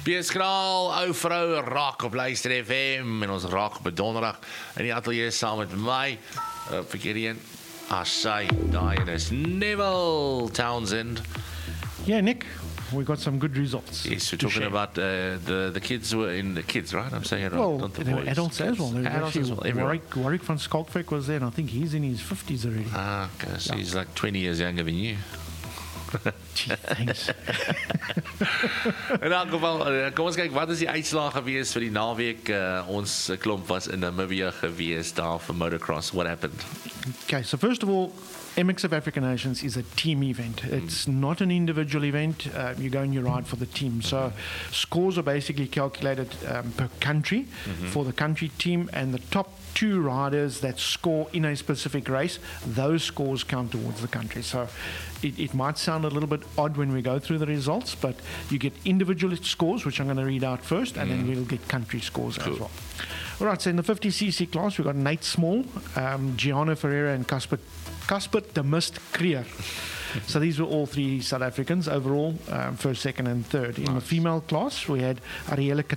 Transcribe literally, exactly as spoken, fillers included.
Beeskraal, ou vrou, raak op Luister F M en ons raak op 'n donderdag in die ateljee saam met my. Uh, verkeer een. Asai, daai en is Neville Townsend. Yeah, Nick, we got some good results. Yes, we're to talking share. about uh, the the kids were in the kids, right? I'm saying it right. Well, not the there were boys. adults as well. There was Adults actually as well. Everyone. Warwick, Warwick van Skalkwyk was there, and I think he's in his fifties already. Ah, okay. So Yeah. he's like twenty years younger than you. Gee, thanks. In elk geval, uh, kom ons kyk wat is die uitslag gewees vir die naweek. Uh, ons klomp was in Namibia gewees daar vir motocross. What happened? Okay, so first of all, M X F African Nations is a team event. It's not an individual event. Uh, you go and you ride for the team. So scores are basically calculated um, per country for the country team, and the top two riders that score in a specific race, those scores count towards the country. So it, it might sound a little bit odd when we go through the results, but you get individual scores, which I'm going to read out first, and then we'll get country scores as well. All right, so in the fifty c c class, we've got Nate Small, um, Gianna Ferreira, and Casper Casper de Mist Creer. So these were all three South Africans overall, um, first, second, and third. In the female class, we had Arielle